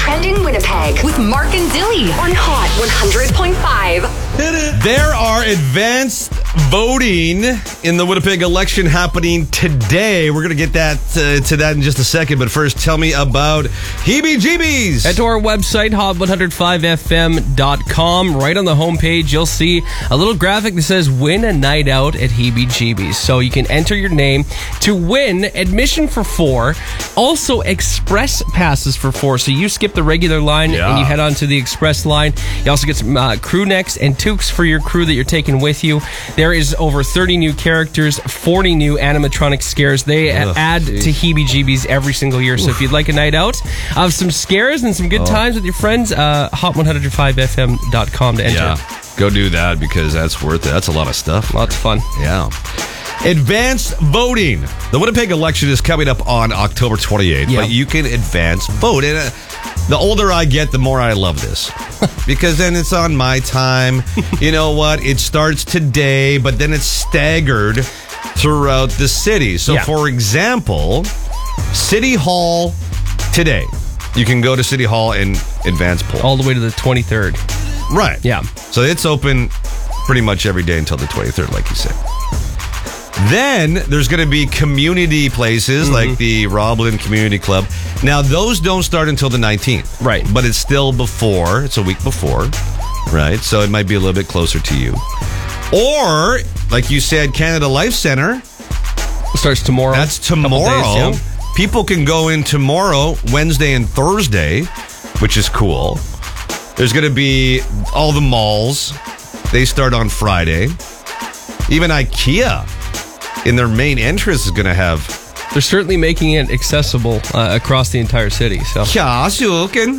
Trending Winnipeg with Mark and Dilly on Hot 100.5. There are advanced voting in the Winnipeg election happening today. We're going to get to that in just a second. But first, tell me about Heebie-Jeebies. Head to our website, hot105fm.com. Right on the homepage, you'll see a little graphic that says win a night out at Heebie-Jeebies. So you can enter your name to win admission for 4. Also, express passes for 4. So you skip the regular line and you head on to the express line. You also get some crew necks and toques for your crew that you're taking with you. There is over 30 new characters, 40 new animatronic scares. They add to Heebie-Jeebies every single year. So if you'd like a night out of some scares and some good times with your friends, hot105fm.com to enter. Yeah, go do that because that's worth it. That's a lot of stuff. Lots of fun. Yeah. Advance voting. The Winnipeg election is coming up on October 28th, but you can advance vote. And the older I get, the more I love this. Because then it's on my time. You know what? It starts today, but then it's staggered throughout the city. So, for example, City Hall today. You can go to City Hall and advance poll. All the way to the 23rd. Right. Yeah. So it's open pretty much every day until the 23rd, like you said. Then there's going to be community places like the Roblin Community Club. Now, those don't start until the 19th. Right. But it's still before. It's a week before. Right. So it might be a little bit closer to you. Or, like you said, Canada Life Center. Starts tomorrow. That's tomorrow. Days, People can go in tomorrow, Wednesday and Thursday, which is cool. There's going to be all the malls. They start on Friday. Even IKEA in their main entrance is going to have... They're certainly making it accessible across the entire city. So yeah, so you can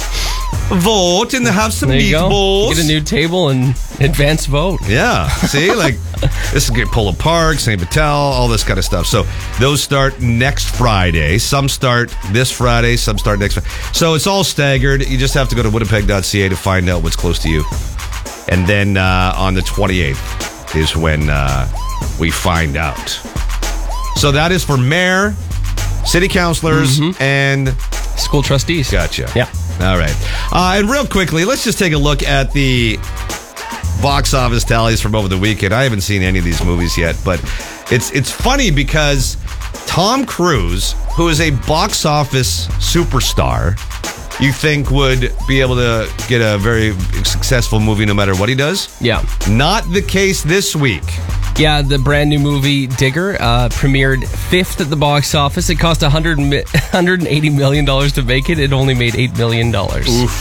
vote and have some there you meatballs. Go. Get a new table and advance vote. Yeah, see, like this is good. Polo Park, St. Vital, all this kind of stuff. So those start next Friday. Some start this Friday. Some start next Friday. So it's all staggered. You just have to go to winnipeg.ca to find out what's close to you. And then on the 28th is when we find out. So that is for mayor, city councilors, and... school trustees. Gotcha. Yeah. All right. And real quickly, let's just take a look at the box office tallies from over the weekend. I haven't seen any of these movies yet, but it's funny because Tom Cruise, who is a box office superstar, you think would be able to get a very successful movie no matter what he does? Yeah. Not the case this week. Yeah, the brand new movie Digger premiered 5th at the box office. It cost $180 million to make it. It only made $8 million. Oof.